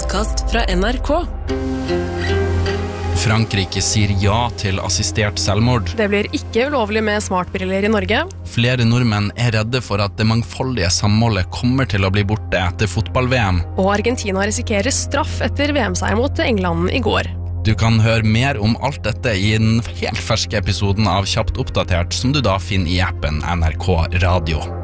podcast fra NRK. Frankrike sier ja til assistert selvmord. Det blir ikke ulovlig med smartbriller i Norge. Flere nordmenn er redde for at det mangfoldige samholdet kommer til å bli borte etter fotball-VM. Og Argentina risikerer straff etter VM-seier mot England i går. Du kan høre mer om alt dette i den helt ferske episoden av Kjapt oppdatert, som du da finner i appen NRK Radio.